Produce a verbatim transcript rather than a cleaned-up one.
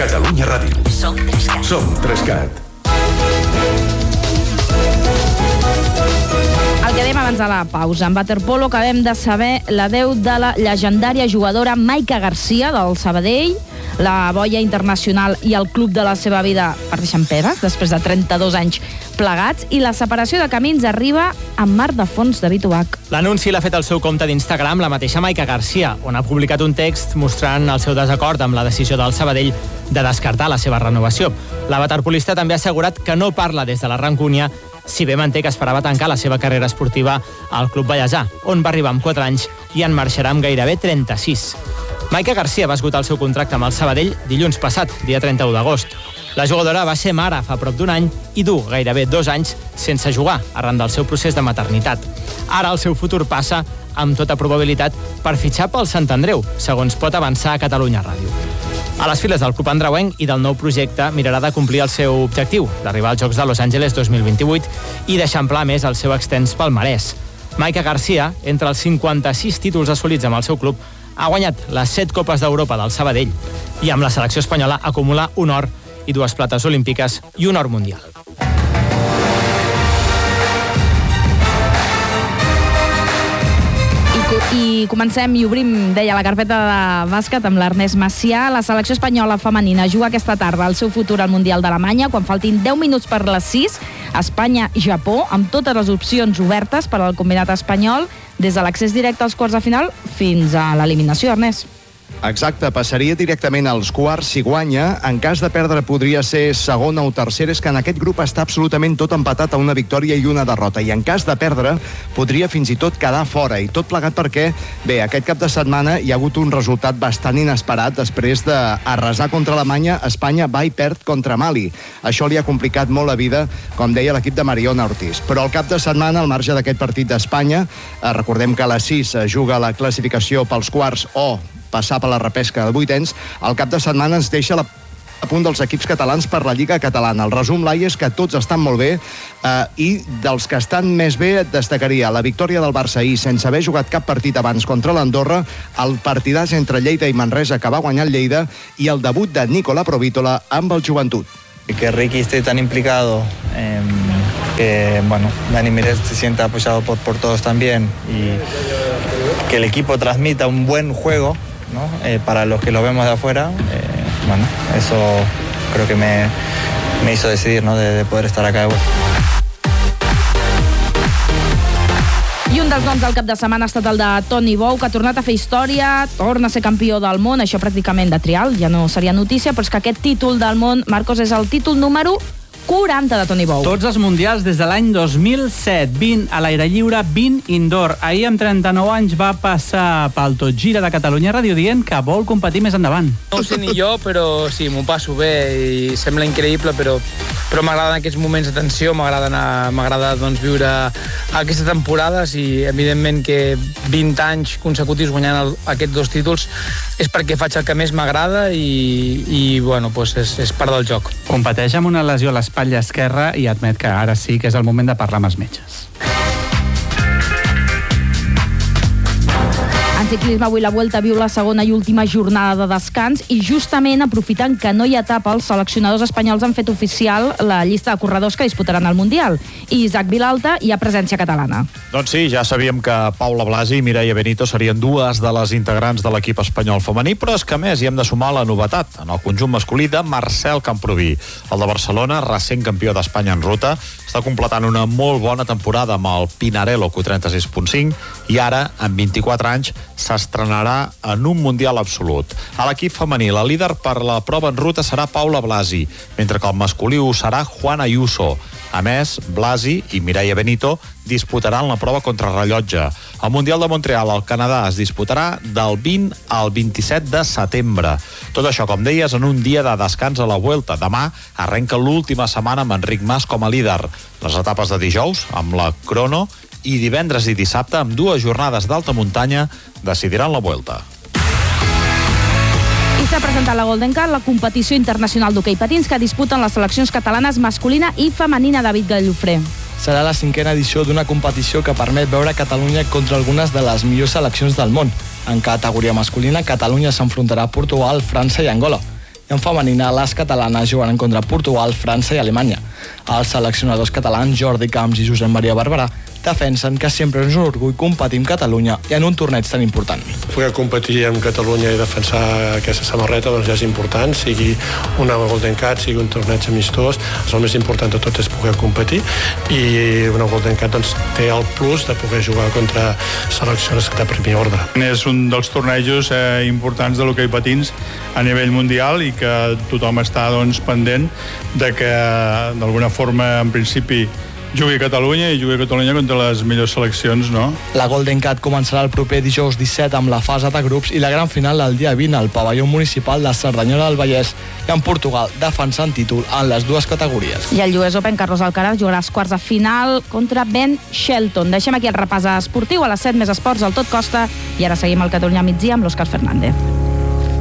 Catalunya Ràdio. Som Trescat. Som Trescat. El que dèiem abans de la pausa, en waterpolo acabem de saber l'adeu de la llegendària jugadora Maica Garcia del Sabadell. La boia internacional i el club de la seva vida parteixen peres després de trenta-dos anys plegats, i la separació de camins arriba amb mar de fons de Bituac. L'anunci l'ha fet al seu compte d'Instagram la mateixa Maica Garcia, on ha publicat un text mostrant el seu desacord amb la decisió del Sabadell de descartar la seva renovació. La waterpolista també ha assegurat que no parla des de la rancúnia, si bé manté que esperava tancar la seva carrera esportiva al Club Vallèsà, on va arribar amb quatre anys i en marxarà amb gairebé trenta-sis. Maica Garcia va esgotar el seu contracte amb el Sabadell dilluns passat, dia trenta-u d'agost. La jugadora va ser mare fa prop d'un any i du gairebé dos anys sense jugar, arran del seu procés de maternitat. Ara el seu futur passa, amb tota probabilitat, per fitxar pel Sant Andreu, segons pot avançar a Catalunya Ràdio. A les files del club andreuenc i del nou projecte mirarà de complir el seu objectiu, d'arribar als Jocs de Los Angeles dos mil vint-i-vuit i d'eixamplar més el seu extens palmarès. Maica Garcia, entre els cinquanta-sis títols assolits amb el seu club, ha guanyat les set Copes d'Europa del Sabadell i amb la selecció espanyola acumula un or i dues plates olímpiques i un or mundial. I comencem i obrim, deia, la carpeta de bàsquet amb l'Ernest Macià. La selecció espanyola femenina juga aquesta tarda el seu futur al Mundial d'Alemanya, quan faltin deu minuts per les sis. Espanya-Japó, amb totes les opcions obertes per al combinat espanyol, des de l'accés directe als quarts de final fins a l'eliminació, Ernest. Exacte, passaria directament als quarts si guanya. En cas de perdre podria ser segona o tercera. És que en aquest grup està absolutament tot empatat a una victòria i una derrota. I en cas de perdre podria fins i tot quedar fora. I tot plegat perquè, bé, aquest cap de setmana hi ha hagut un resultat bastant inesperat. Després d'arrasar contra Alemanya, Espanya va i perd contra Mali. Això li ha complicat molt la vida, com deia l'equip de Mariona Ortiz. Però al cap de setmana, al marge d'aquest partit d'Espanya, eh, recordem que a les sis juga la classificació pels quarts o passar per la repesca de vuitens, al cap de setmana ens deixa la a punt dels equips catalans per la Lliga Catalana. El resum, Laia, és que tots estan molt bé eh, i dels que estan més bé destacaria la victòria del Barça ahir sense haver jugat cap partit abans contra l'Andorra, el partidàs entre Lleida i Manresa que va guanyar el Lleida i el debut de Nicola Provítola amb el Joventut. Que Ricky esté tan implicado, eh, que bueno, Dani Mírez se sienta apoyado por, por todos también y que el equipo transmita un buen juego, ¿no? Eh, para los que lo vemos de afuera, eh, bueno, eso creo que me, me hizo decidir, ¿no? de, de poder estar acá de vuelta. I un dels noms del cap de setmana ha estat el de Toni Bou, que ha tornat a fer història, torna a ser campió del món, això pràcticament de trial, ja no seria notícia, però és que aquest títol del món, Marcos, és el títol número quaranta de Toni Bou. Tots els mundials des de l'any dos mil set, vint a l'aire lliure, vint indoor. Ahir, amb trenta-nou anys, va passar pel Tot Gira de Catalunya Ràdio dient que vol competir més endavant. No ho sé ni jo, però sí, m'ho passo bé i sembla increïble, però, però m'agraden aquests moments de tensió, m'agrada doncs, viure aquestes temporades i, evidentment, que vint anys consecutius guanyant el, aquests dos títols és perquè faig el que més m'agrada i, i bueno, doncs és, és part del joc. Competeix amb una lesió a l'espatlla esquerra i admet que ara sí que és el moment de parlar amb els metges. En ciclisme, avui la Vuelta viu la segona i última jornada de descans i justament aprofitant que no hi ha etapa, els seleccionadors espanyols han fet oficial la llista de corredors que disputaran el Mundial. I Isaac Vilalta hi ha presència catalana. Doncs sí, ja sabíem que Paula Blasi i Mireia Benito serien dues de les integrants de l'equip espanyol femení, però és que a més hi hem de sumar la novetat en el conjunt masculí de Marcel Camproví. El de Barcelona, recent campió d'Espanya en ruta, està completant una molt bona temporada amb el Pinarello Q trenta-sis punt cinc i ara, amb vint-i-quatre anys, s'estrenarà en un Mundial absolut. A l'equip femení, la líder per la prova en ruta serà Paula Blasi, mentre que el masculí ho serà Juan Ayuso. A més, Blasi i Mireia Benito disputaran la prova contrarrellotge. El Mundial de Montreal al Canadà es disputarà del vint al vint-i-set de setembre. Tot això, com deies, en un dia de descans a la Vuelta. Demà arrenca l'última setmana amb Enric Mas com a líder. Les etapes de dijous, amb la crono, i divendres i dissabte, amb dues jornades d'alta muntanya, decidiran la Vuelta. I s'ha presentat la Golden Car, la competició internacional d'hoquei patins que disputen les seleccions catalanes masculina i femenina. David Gallofré. Serà la cinquena edició d'una competició que permet veure Catalunya contra algunes de les millors seleccions del món. En categoria masculina, Catalunya s'enfrontarà a Portugal, França i Angola. I en femenina, les catalanes jugaran contra Portugal, França i Alemanya. Els seleccionadors catalans Jordi Camps i Josep Maria Barberà defensen que sempre és un orgull competir amb Catalunya i en un torneig tan important. Poder competir amb Catalunya i defensar aquesta samarreta doncs ja és important, sigui una Golden Cat, sigui un torneig amistós, el més important de tot és poder competir i una Golden Cat doncs, té el plus de poder jugar contra seleccions de primer ordre. És un dels tornejos eh, importants de l'hoquei patins a nivell mundial i que tothom està doncs, pendent de que d'alguna forma en principi jugui a Catalunya i jugui a Catalunya contra les millors seleccions, no? La Golden Cat començarà el proper dijous disset amb la fase de grups i la gran final el dia vint al pavelló municipal de Cerdanyola del Vallès i en Portugal defensant títol en les dues categories. I el U S Open, Carlos Alcaraz jugarà als quarts de final contra Ben Shelton. Deixem aquí el repàs esportiu a les set més esports al Tot Costa i ara seguim al Catalunya migdia amb l'Òscar Fernández.